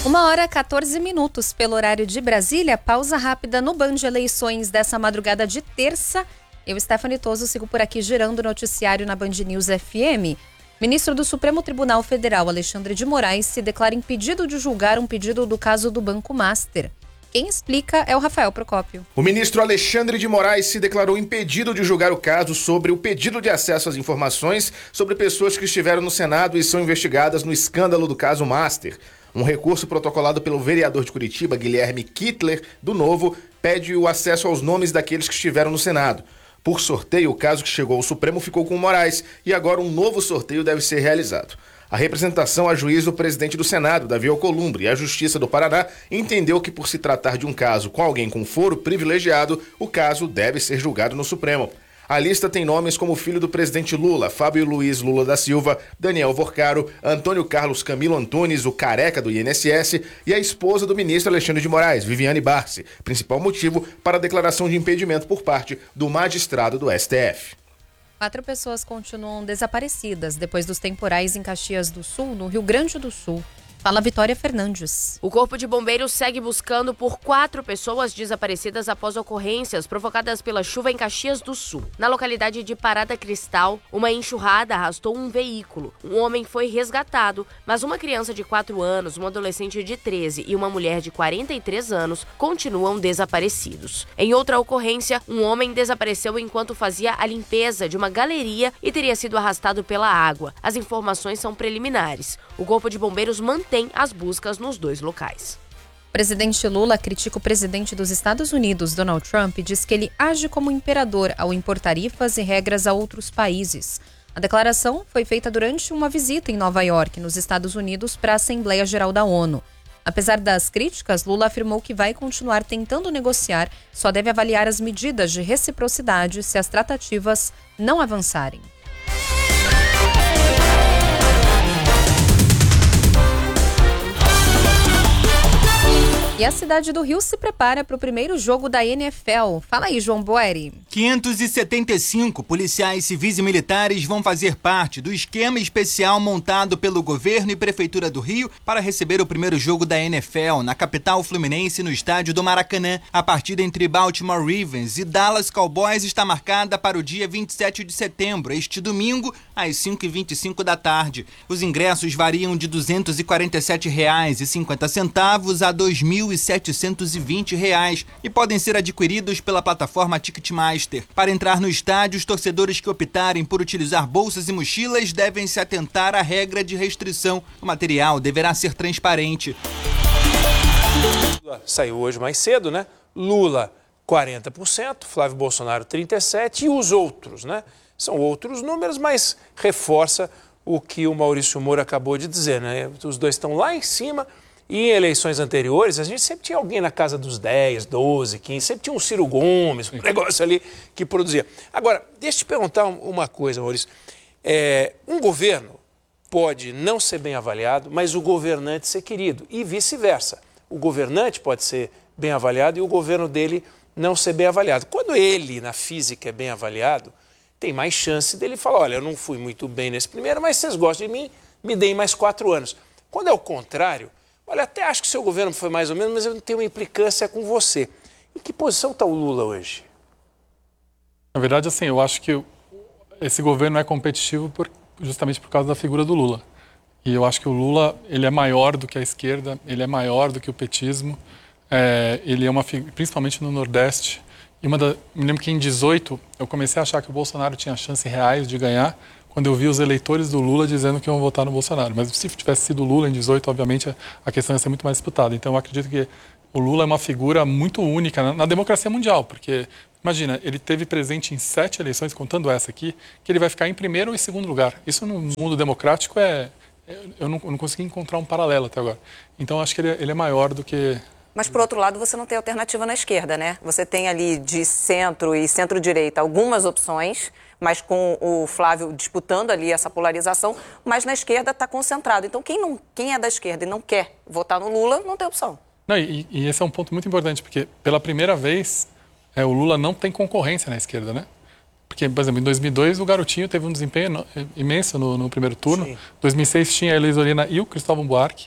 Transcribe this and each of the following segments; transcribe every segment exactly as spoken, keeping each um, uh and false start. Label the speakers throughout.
Speaker 1: Uma hora e quatorze minutos pelo horário de Brasília. Pausa rápida no Band Eleições dessa madrugada de terça. Eu, Stephanie Toso, sigo por aqui girando o noticiário na Band News F M. Ministro do Supremo Tribunal Federal, Alexandre de Moraes, se declara impedido de julgar um pedido do caso do Banco Master. Quem explica é o Rafael Procópio.
Speaker 2: O ministro Alexandre de Moraes se declarou impedido de julgar o caso sobre o pedido de acesso às informações sobre pessoas que estiveram no Senado e são investigadas no escândalo do caso Master. Um recurso protocolado pelo vereador de Curitiba, Guilherme Kittler, do Novo, pede o acesso aos nomes daqueles que estiveram no Senado. Por sorteio, o caso que chegou ao Supremo ficou com Moraes e agora um novo sorteio deve ser realizado. A representação a juiz do presidente do Senado, Davi Alcolumbre, e a Justiça do Paraná entendeu que, por se tratar de um caso com alguém com foro privilegiado, o caso deve ser julgado no Supremo. A lista tem nomes como o filho do presidente Lula, Fábio Luiz Lula da Silva, Daniel Vorcaro, Antônio Carlos Camilo Antunes, o careca do I N S S, e a esposa do ministro Alexandre de Moraes, Viviane Barsi, principal motivo para a declaração de impedimento por parte do magistrado do S T F.
Speaker 1: Quatro pessoas continuam desaparecidas depois dos temporais em Caxias do Sul, no Rio Grande do Sul. Fala Vitória Fernandes.
Speaker 3: O Corpo de Bombeiros segue buscando por quatro pessoas desaparecidas após ocorrências provocadas pela chuva em Caxias do Sul. Na localidade de Parada Cristal, uma enxurrada arrastou um veículo. Um homem foi resgatado, mas uma criança de quatro anos, um adolescente de treze e uma mulher de quarenta e três anos continuam desaparecidos. Em outra ocorrência, um homem desapareceu enquanto fazia a limpeza de uma galeria e teria sido arrastado pela água. As informações são preliminares. O Corpo de Bombeiros mantém tem as buscas nos dois locais.
Speaker 1: O presidente Lula critica o presidente dos Estados Unidos, Donald Trump, e diz que ele age como imperador ao impor tarifas e regras a outros países. A declaração foi feita durante uma visita em Nova York, nos Estados Unidos, para a Assembleia Geral da ONU. Apesar das críticas, Lula afirmou que vai continuar tentando negociar, só deve avaliar as medidas de reciprocidade se as tratativas não avançarem. E a cidade do Rio se prepara para o primeiro jogo da N F L. Fala aí, João Boeri.
Speaker 4: quinhentos e setenta e cinco policiais civis e militares vão fazer parte do esquema especial montado pelo governo e prefeitura do Rio para receber o primeiro jogo da N F L na capital fluminense, no estádio do Maracanã. A partida entre Baltimore Ravens e Dallas Cowboys está marcada para o dia vinte e sete de setembro, este domingo, às cinco e vinte e cinco da tarde. Os ingressos variam de duzentos e quarenta e sete reais e cinquenta centavos a dois mil e setecentos e vinte reais e podem ser adquiridos pela plataforma Ticketmaster. Para entrar no estádio, os torcedores que optarem por utilizar bolsas e mochilas devem se atentar à regra de restrição. O material deverá ser transparente.
Speaker 5: Saiu hoje mais cedo, né? Lula, quarenta por cento, Flávio Bolsonaro, trinta e sete por cento, e os outros, né? São outros números, mas reforça o que o Maurício Moura acabou de dizer, né? Os dois estão lá em cima. E em eleições anteriores, a gente sempre tinha alguém na casa dos dez, doze, quinze, sempre tinha um Ciro Gomes, um negócio ali que produzia. Agora, deixa eu te perguntar uma coisa, Maurício. É, um governo pode não ser bem avaliado, mas o governante ser querido, e vice-versa. O governante pode ser bem avaliado e o governo dele não ser bem avaliado. Quando ele, na física, é bem avaliado, tem mais chance dele falar, olha, eu não fui muito bem nesse primeiro, mas vocês gostam de mim, me deem mais quatro anos. Quando é o contrário, olha, até acho que o seu governo foi mais ou menos, mas eu não tenho uma implicância com você. Em que posição está o Lula hoje?
Speaker 6: Na verdade, assim, eu acho que esse governo é competitivo por, justamente por causa da figura do Lula. E eu acho que o Lula, ele é maior do que a esquerda, ele é maior do que o petismo, é, ele é uma figura, principalmente no Nordeste. E uma da, me lembro que em dezoito eu comecei a achar que o Bolsonaro tinha chances reais de ganhar, quando eu vi os eleitores do Lula dizendo que iam votar no Bolsonaro. Mas se tivesse sido Lula em dezoito, obviamente, a questão ia ser muito mais disputada. Então, eu acredito que o Lula é uma figura muito única na, na democracia mundial, porque, imagina, ele teve presente em sete eleições, contando essa aqui, que ele vai ficar em primeiro ou em segundo lugar. Isso no mundo democrático é... Eu não, eu não consegui encontrar um paralelo até agora. Então, acho que ele, ele é maior do que...
Speaker 7: Mas, por outro lado, você não tem alternativa na esquerda, né? Você tem ali de centro e centro-direita algumas opções, mas com o Flávio disputando ali essa polarização, mas na esquerda está concentrado. Então, quem, não, quem é da esquerda e não quer votar no Lula, não tem opção.
Speaker 6: Não, e, e esse é um ponto muito importante, porque pela primeira vez é, o Lula não tem concorrência na esquerda, né? Porque, por exemplo, em dois mil e dois o Garotinho teve um desempenho imenso no, no primeiro turno. Em dois mil e seis tinha a Elis Olina e o Cristóvão Buarque.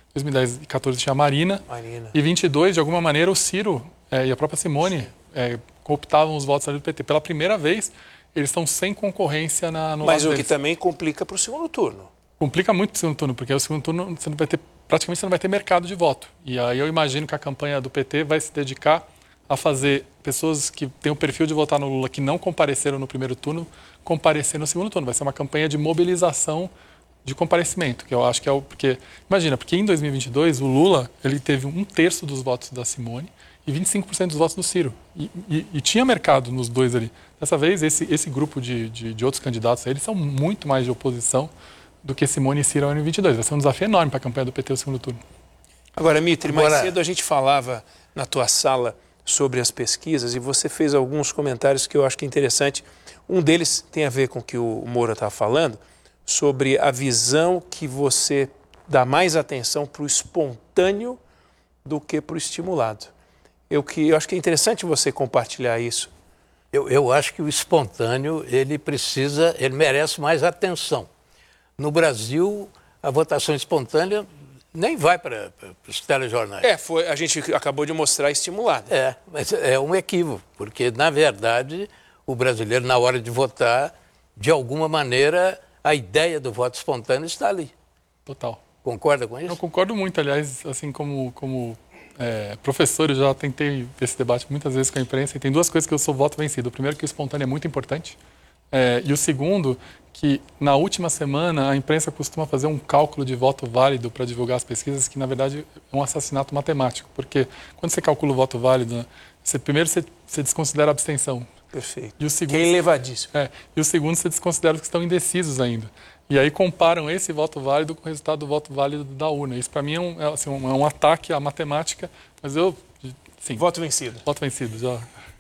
Speaker 6: dois mil e dez e dois mil e quatorze tinha a Marina.
Speaker 5: Marina.
Speaker 6: E vinte e dois, de alguma maneira, o Ciro é, e a própria Simone é, cooptavam os votos ali do P T. Pela primeira vez, eles estão sem concorrência na, no
Speaker 5: Mas
Speaker 6: lado
Speaker 5: o
Speaker 6: deles.
Speaker 5: que também complica para o segundo turno.
Speaker 6: Complica muito o segundo turno, porque o segundo turno você não vai ter, praticamente você não vai ter mercado de voto. E aí eu imagino que a campanha do P T vai se dedicar a fazer pessoas que têm o perfil de votar no Lula, que não compareceram no primeiro turno, comparecer no segundo turno. Vai ser uma campanha de mobilização de comparecimento, que eu acho que é o... Porque, imagina, porque em dois mil e vinte e dois o Lula ele teve um terço dos votos da Simone e vinte e cinco por cento dos votos do Ciro. E, e, e tinha mercado nos dois ali. Dessa vez, esse, esse grupo de, de, de outros candidatos, eles são muito mais de oposição do que Simone e Ciro no ano vinte e dois. Vai ser um desafio enorme para a campanha do P T no segundo turno.
Speaker 5: Agora, Mitre,
Speaker 8: Agora...
Speaker 5: mais cedo a gente falava na tua sala sobre as pesquisas e você fez alguns comentários que eu acho que é interessante. Um deles tem a ver com o que o Moura estava falando, sobre a visão que você dá mais atenção para o espontâneo do que para o estimulado. Eu, que, eu acho que é interessante você compartilhar isso.
Speaker 8: Eu, eu acho que o espontâneo, ele precisa, ele merece mais atenção. No Brasil, a votação espontânea nem vai para os telejornais.
Speaker 5: É, foi, a gente acabou de mostrar estimulado.
Speaker 8: É, mas é um equívoco, porque, na verdade, o brasileiro, na hora de votar, de alguma maneira, a ideia do voto espontâneo está ali.
Speaker 6: Total.
Speaker 8: Concorda com isso?
Speaker 6: Eu concordo muito, aliás, assim como, como é, professor, eu já tentei esse debate muitas vezes com a imprensa, e tem duas coisas que eu sou voto vencido. O primeiro, que o espontâneo é muito importante, é, e o segundo, que na última semana a imprensa costuma fazer um cálculo de voto válido para divulgar as pesquisas, que na verdade é um assassinato matemático, porque quando você calcula o voto válido, você, primeiro você, você desconsidera a abstenção.
Speaker 5: Perfeito.
Speaker 6: E o segundo,
Speaker 5: que é elevadíssimo.
Speaker 6: É, e o segundo, você desconsidera os que estão indecisos ainda. E aí comparam esse voto válido com o resultado do voto válido da urna. Isso para mim é um, é, assim, um, é um ataque à matemática, mas eu... Sim,
Speaker 5: voto vencido.
Speaker 6: Voto vencido, já.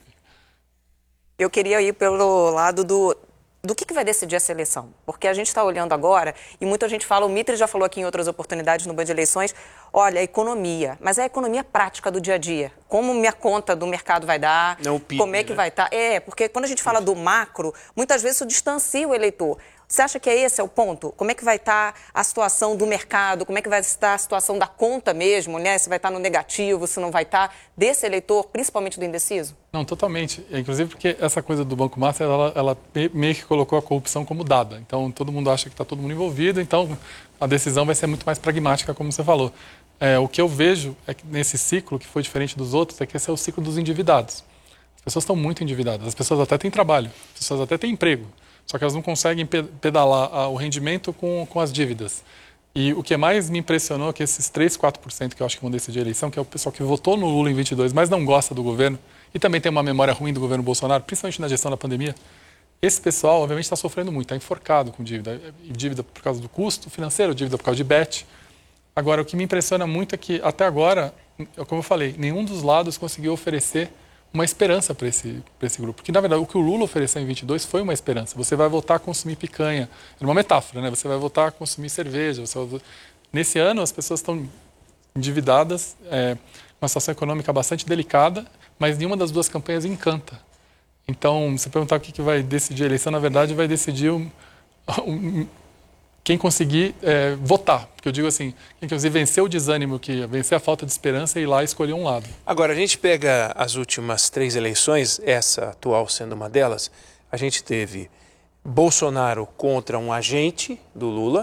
Speaker 7: Eu queria ir pelo lado do... do que, que vai decidir essa eleição? Porque a gente está olhando agora, e muita gente fala, o Mitre já falou aqui em outras oportunidades no Band Eleições, olha, a economia, mas é a economia prática do dia a dia. Como minha conta do mercado vai dar,
Speaker 5: Não, o P I B,
Speaker 7: como é que
Speaker 5: né?
Speaker 7: vai estar. É, porque quando a gente fala do macro, muitas vezes isso distancia o eleitor. Você acha que é esse é o ponto? Como é que vai estar a situação do mercado? Como é que vai estar a situação da conta mesmo, né? Se vai estar no negativo, se não vai estar, desse eleitor, principalmente do indeciso?
Speaker 6: Não, totalmente. Inclusive porque essa coisa do Banco Master, ela, ela meio que colocou a corrupção como dada. Então, todo mundo acha que está todo mundo envolvido, então a decisão vai ser muito mais pragmática, como você falou. É, o que eu vejo é que nesse ciclo, que foi diferente dos outros, é que esse é o ciclo dos endividados. As pessoas estão muito endividadas, as pessoas até têm trabalho, as pessoas até têm emprego, só que elas não conseguem pedalar o rendimento com, com as dívidas. E o que mais me impressionou é que esses três, quatro por cento que eu acho que vão decidir a eleição, que é o pessoal que votou no Lula em vinte e dois, mas não gosta do governo, e também tem uma memória ruim do governo Bolsonaro, principalmente na gestão da pandemia, esse pessoal, obviamente, está sofrendo muito, está enforcado com dívida. Dívida por causa do custo financeiro, dívida por causa de B E T. Agora, o que me impressiona muito é que, até agora, como eu falei, nenhum dos lados conseguiu oferecer uma esperança para esse, para esse grupo. Porque, na verdade, o que o Lula ofereceu em vinte e dois foi uma esperança. Você vai voltar a consumir picanha. Era uma metáfora, né? Você vai voltar a consumir cerveja. Você vai... Nesse ano, as pessoas estão endividadas, é, uma situação econômica bastante delicada, mas nenhuma das duas campanhas encanta. Então, se perguntar o que, que vai decidir a eleição, na verdade, vai decidir um, um, quem conseguir é, votar. Porque eu digo assim, quem conseguir vencer o desânimo, que vencer a falta de esperança e ir lá escolher um lado.
Speaker 5: Agora, a gente pega as últimas três eleições, essa atual sendo uma delas, a gente teve Bolsonaro contra um agente do Lula.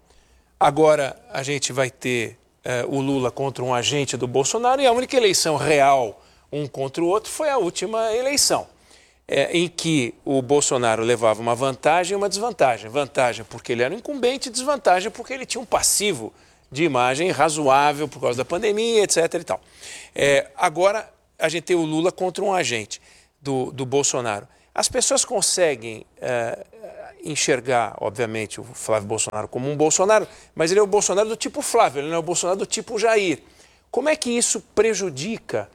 Speaker 5: Agora a gente vai ter uh, o Lula contra um agente do Bolsonaro, e a única eleição real, um contra o outro, foi a última eleição. É, em que o Bolsonaro levava uma vantagem e uma desvantagem. Vantagem porque ele era um incumbente, desvantagem porque ele tinha um passivo de imagem razoável por causa da pandemia, etc e tal. É, agora a gente tem o Lula contra um agente do, do Bolsonaro. As pessoas conseguem é, enxergar, obviamente, o Flávio Bolsonaro como um Bolsonaro, mas ele é o Bolsonaro do tipo Flávio, ele não é o Bolsonaro do tipo Jair. Como é que isso prejudica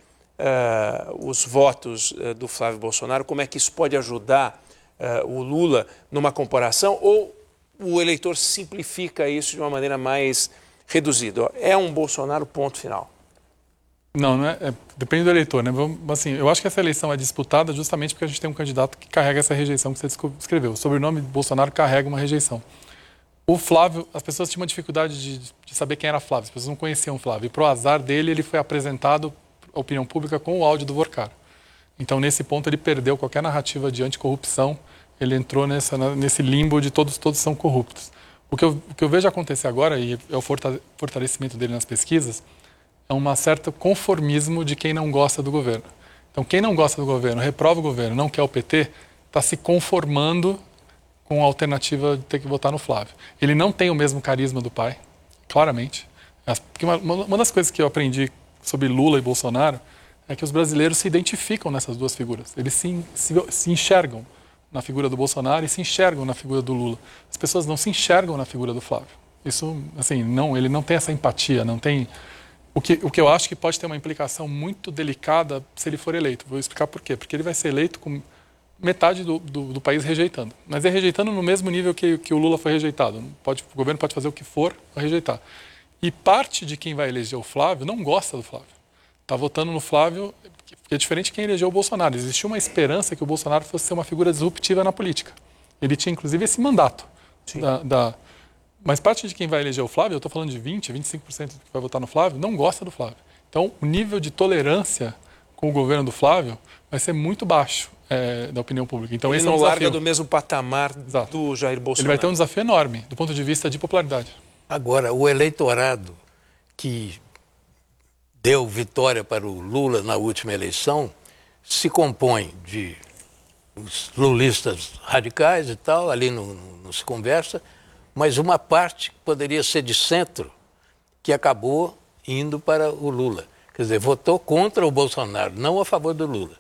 Speaker 5: Uh, os votos uh, do Flávio Bolsonaro? Como é que isso pode ajudar uh, o Lula numa comparação? Ou o eleitor simplifica isso de uma maneira mais reduzida? Ó, é um Bolsonaro, ponto final.
Speaker 6: Não, não é, é, depende do eleitor, né? Vamos, assim, eu acho que essa eleição é disputada justamente porque a gente tem um candidato que carrega essa rejeição que você descreveu. O sobrenome de Bolsonaro carrega uma rejeição. O Flávio, as pessoas tinham uma dificuldade de, de saber quem era Flávio, as pessoas não conheciam o Flávio. E, pro azar dele, ele foi apresentado à opinião pública com o áudio do Vorcar. Então, nesse ponto, ele perdeu qualquer narrativa de anticorrupção, ele entrou nessa, nesse limbo de todos, todos são corruptos. O que, eu, o que eu vejo acontecer agora, e é o fortalecimento dele nas pesquisas, é um certo conformismo de quem não gosta do governo. Então, quem não gosta do governo, reprova o governo, não quer o P T, está se conformando com a alternativa de ter que votar no Flávio. Ele não tem o mesmo carisma do pai, claramente. Porque uma, uma das coisas que eu aprendi sobre Lula e Bolsonaro é que os brasileiros se identificam nessas duas figuras. Eles se, se, se enxergam na figura do Bolsonaro e se enxergam na figura do Lula. As pessoas não se enxergam na figura do Flávio. Isso, assim, não, ele não tem essa empatia, não tem... O que, o que eu acho que pode ter uma implicação muito delicada se ele for eleito. Vou explicar por quê. Porque ele vai ser eleito com metade do, do, do país rejeitando. Mas é rejeitando no mesmo nível que, que o Lula foi rejeitado. Pode, o governo pode fazer o que for para rejeitar. E parte de quem vai eleger o Flávio não gosta do Flávio. Está votando no Flávio, que é diferente de quem elegeu o Bolsonaro. Existia uma esperança que o Bolsonaro fosse ser uma figura disruptiva na política. Ele tinha, inclusive, esse mandato. Da, da... Mas parte de quem vai eleger o Flávio, eu estou falando de vinte, vinte e cinco por cento que vai votar no Flávio, não gosta do Flávio. Então, o nível de tolerância com o governo do Flávio vai ser muito baixo. É, da opinião pública. Então,
Speaker 5: ele
Speaker 6: esse
Speaker 5: não
Speaker 6: é um
Speaker 5: larga
Speaker 6: desafio.
Speaker 5: do mesmo patamar
Speaker 6: Exato.
Speaker 5: do Jair Bolsonaro.
Speaker 6: Ele vai ter um desafio enorme do ponto de vista de popularidade.
Speaker 8: Agora, o eleitorado que deu vitória para o Lula na última eleição se compõe de os lulistas radicais e tal, ali não, não, não se conversa, mas uma parte poderia ser de centro que acabou indo para o Lula. Quer dizer, votou contra o Bolsonaro, não a favor do Lula.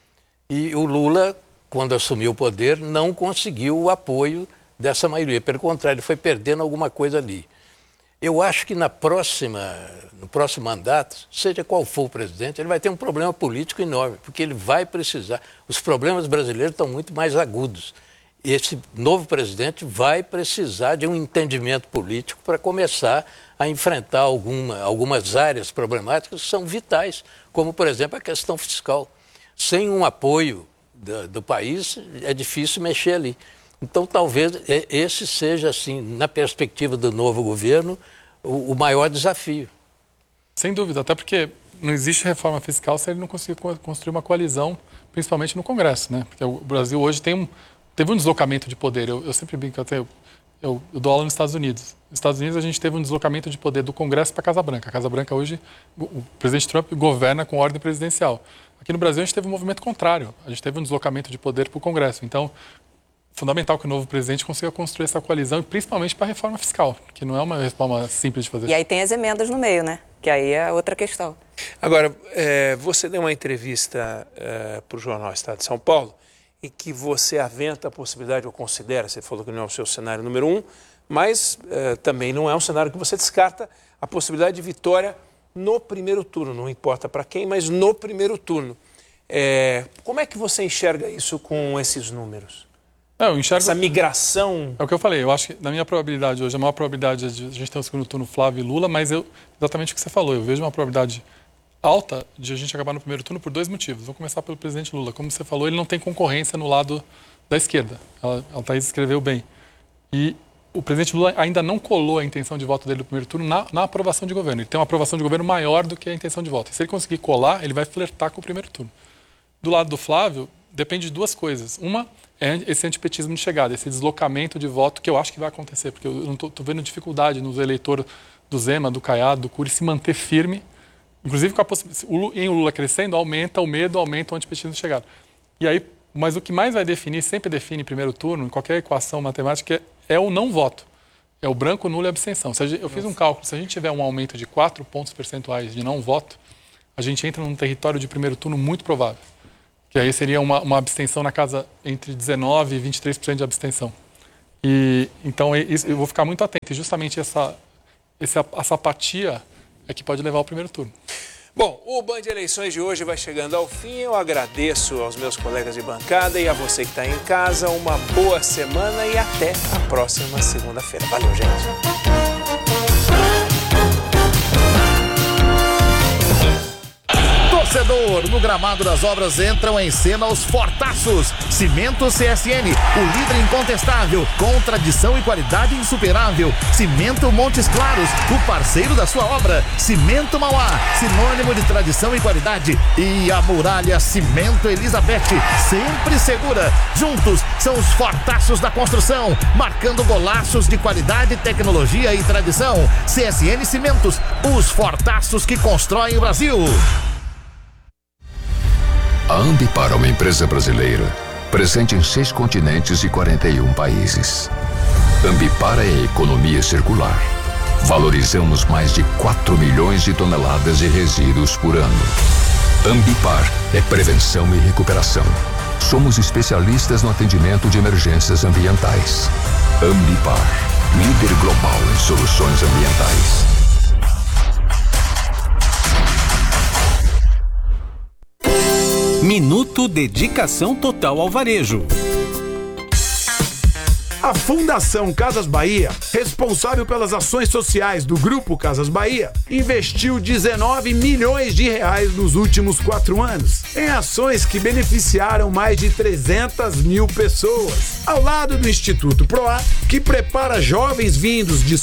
Speaker 8: E o Lula, quando assumiu o poder, não conseguiu o apoio dessa maioria. Pelo contrário, ele foi perdendo alguma coisa ali. Eu acho que na próxima, no próximo mandato, seja qual for o presidente, ele vai ter um problema político enorme, porque ele vai precisar... Os problemas brasileiros estão muito mais agudos. Esse novo presidente vai precisar de um entendimento político para começar a enfrentar alguma, algumas áreas problemáticas que são vitais, como, por exemplo, a questão fiscal. Sem um apoio do, do país, é difícil mexer ali. Então, talvez esse seja, assim, na perspectiva do novo governo, o, o maior desafio.
Speaker 6: Sem dúvida, até porque não existe reforma fiscal se ele não conseguir construir uma coalizão, principalmente no Congresso, né? Porque o Brasil hoje tem um, teve um deslocamento de poder. Eu, eu sempre brinco, até eu, eu, eu dou aula nos Estados Unidos. Nos Estados Unidos a gente teve um deslocamento de poder do Congresso para a Casa Branca. A Casa Branca hoje, o, o presidente Trump governa com ordem presidencial. Aqui no Brasil a gente teve um movimento contrário. A gente teve um deslocamento de poder para o Congresso. Então, fundamental que o novo presidente consiga construir essa coalizão, e principalmente para a reforma fiscal, que não é uma reforma simples de fazer.
Speaker 7: E aí tem as emendas no meio, né? Que aí é outra questão.
Speaker 5: Agora, é, você deu uma entrevista é, para o jornal Estado de São Paulo, em que você aventa a possibilidade, ou considera, você falou que não é o seu cenário número um, mas é, também não é um cenário que você descarta a possibilidade de vitória no primeiro turno, não importa para quem, mas no primeiro turno. É, como é que você enxerga isso com esses números?
Speaker 6: É, eu enxergo...
Speaker 5: Essa migração...
Speaker 6: É o que eu falei, eu acho que na minha probabilidade hoje, a maior probabilidade é de a gente ter um segundo turno Flávio e Lula, mas eu, exatamente o que você falou, eu vejo uma probabilidade alta de a gente acabar no primeiro turno por dois motivos. Vou começar pelo presidente Lula. Como você falou, ele não tem concorrência no lado da esquerda. Ela, a Thaís escreveu bem. E o presidente Lula ainda não colou a intenção de voto dele no primeiro turno na, na aprovação de governo. Ele tem uma aprovação de governo maior do que a intenção de voto. E se ele conseguir colar, ele vai flertar com o primeiro turno. Do lado do Flávio, depende de duas coisas. Uma é esse antipetismo de chegada, esse deslocamento de voto que eu acho que vai acontecer, porque eu não estou vendo dificuldade nos eleitores do Zema, do Caiado, do Cury se manter firme. Inclusive, com a possibilidade, em o Lula crescendo, aumenta o medo, aumenta o antipetismo de chegada. E aí, mas o que mais vai definir, sempre define em primeiro turno, em qualquer equação matemática, é, é o não voto. É o branco, nulo e abstenção. Se a gente, eu fiz um cálculo, se a gente tiver um aumento de quatro pontos percentuais de não voto, a gente entra num território de primeiro turno muito provável. Que aí seria uma, uma abstenção na casa entre dezenove por cento e vinte e três por cento de abstenção. E, então, isso, eu vou ficar muito atento. E justamente essa, essa, essa apatia é que pode levar ao primeiro turno.
Speaker 5: Bom, o Band Eleições de hoje vai chegando ao fim. Eu agradeço aos meus colegas de bancada e a você que está em casa. Uma boa semana e até a próxima segunda-feira. Valeu, gente.
Speaker 2: Torcedor
Speaker 9: Equador. No gramado das obras entram em cena os Fortaços. Cimento C S N, o líder incontestável, com tradição e qualidade insuperável. Cimento Montes Claros, o parceiro da sua obra. Cimento Mauá, sinônimo de tradição e qualidade. E a Muralha Cimento Elizabeth, sempre segura. Juntos são os Fortaços da construção, marcando golaços de qualidade, tecnologia e tradição. C S N Cimentos, os Fortaços que constroem o Brasil.
Speaker 10: A Ambipar é uma empresa brasileira, presente em seis continentes e quarenta e um países. Ambipar é a economia circular. Valorizamos mais de quatro milhões de toneladas de resíduos por ano. Ambipar é prevenção e recuperação. Somos especialistas no atendimento de emergências ambientais. Ambipar, líder global em soluções ambientais.
Speaker 11: Minuto Dedicação Total ao Varejo.
Speaker 12: A Fundação Casas Bahia, responsável pelas ações sociais do Grupo Casas Bahia, investiu dezenove milhões de reais nos últimos quatro anos em ações que beneficiaram mais de trezentas mil pessoas, ao lado do Instituto Proar, que prepara jovens vindos de